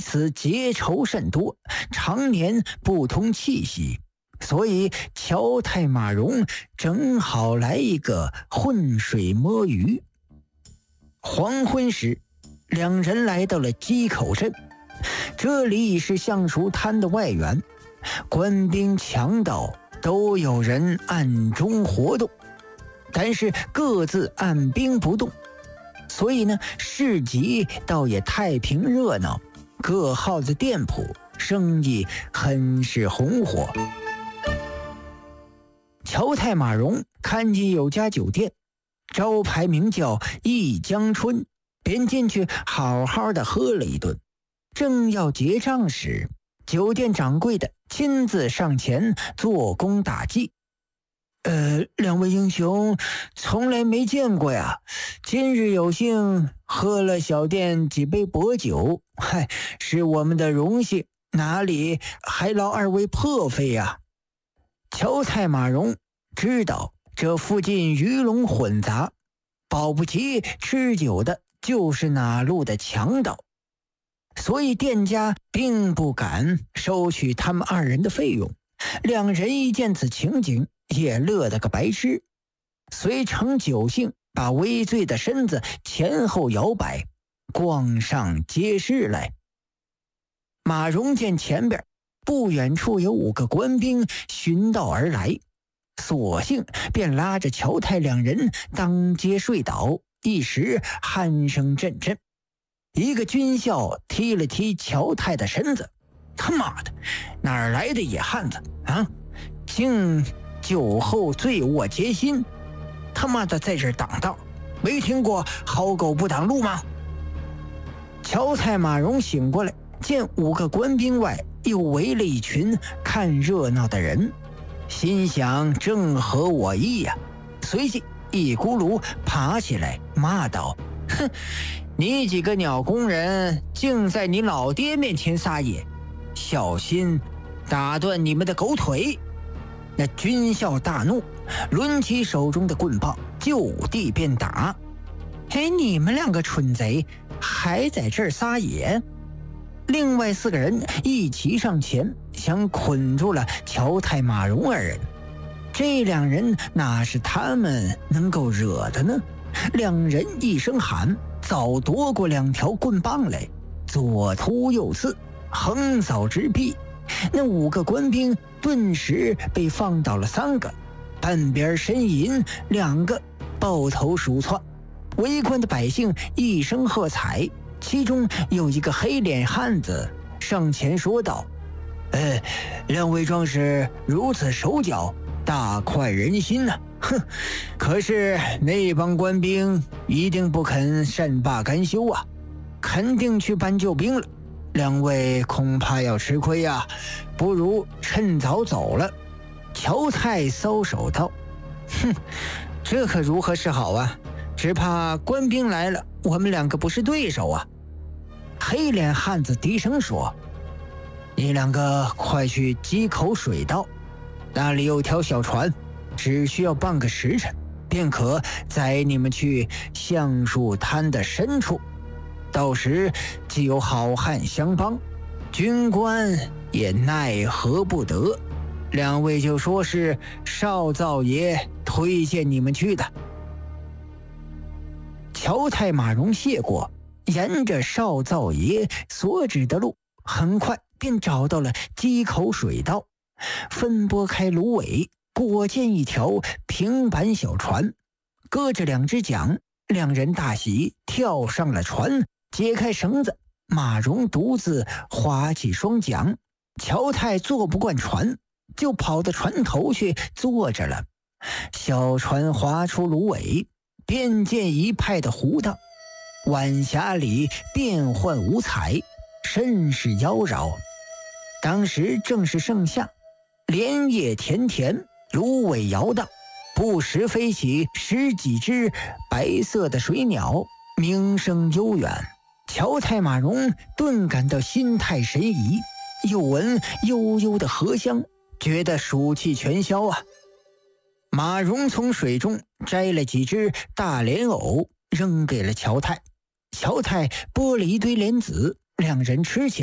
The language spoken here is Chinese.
此结仇甚多，常年不通气息，所以乔太马荣正好来一个浑水摸鱼。黄昏时，两人来到了鸡口镇，这里是橡树滩的外缘，官兵强盗都有人暗中活动，但是各自按兵不动，所以呢，市集倒也太平热闹，各号的店铺生意很是红火。乔太马荣看见有家酒店，招牌名叫一江春，便进去好好的喝了一顿。正要结账时，酒店掌柜的亲自上前做工打记。两位英雄从来没见过呀，今日有幸喝了小店几杯薄酒，是我们的荣幸，哪里还劳二位破费呀？乔太马荣知道这附近鱼龙混杂，保不齐吃酒的就是哪路的强盗，所以店家并不敢收取他们二人的费用。两人一见此情景，也乐得个白痴，遂乘酒兴，把微醉的身子前后摇摆，逛上街市来。马荣见前边不远处有5个官兵寻道而来，索性便拉着乔太两人当街睡倒，一时鼾声阵阵。一个军校踢了踢乔太的身子，他妈的，哪儿来的野汉子啊？竟酒后醉卧街心，他妈的在这儿挡道，没听过好狗不挡路吗？乔太马荣醒过来，见5个官兵外又围了一群看热闹的人，心想正合我意呀，随即一咕噜爬起来骂道：哼，你几个鸟工人竟在你老爹面前撒野，小心打断你们的狗腿！那军校大怒，抡起手中的棍棒就地便打。你们2个蠢贼还在这儿撒野！另外4个人一齐上前，想捆住了乔太马荣二人。这2人哪是他们能够惹的呢？2人一声喊，早夺过2条棍棒来，左突右刺，横扫直逼。那5个官兵顿时被放倒了3个，半边呻吟2个，抱头鼠窜。围观的百姓一声喝彩，其中有一个黑脸汉子上前说道：两位壮士如此手脚，大快人心啊！哼，可是那帮官兵一定不肯善罢甘休啊，肯定去搬救兵了。两位恐怕要吃亏呀，不如趁早走了。乔太搔首道：哼，这可如何是好啊？只怕官兵来了，我们2个不是对手啊。黑脸汉子低声说：你2个快去鸡口水道，那里有条小船，只需要半个时辰，便可载你们去橡树滩的深处。到时既有好汉相帮，军官也奈何不得。两位就说是少灶爷推荐你们去的。乔太马荣谢过，沿着少灶爷所指的路，很快便找到了鸡口水道，分拨开芦苇，果见一条平板小船，搁着2只桨。2人大喜，跳上了船，解开绳子，马荣独自划起双桨。乔太坐不惯船，就跑到船头去坐着了。小船划出芦苇，便见一派的湖荡，晚霞里变幻五彩，甚是妖娆。当时正是盛夏，莲叶田田，芦苇摇荡，不时飞起10几只白色的水鸟，鸣声悠远。乔太马荣顿感到心态神怡，又闻悠悠的荷香，觉得暑气全消啊。马荣从水中摘了几只大莲藕，扔给了乔太。乔太剥了一堆莲子，2人吃起来。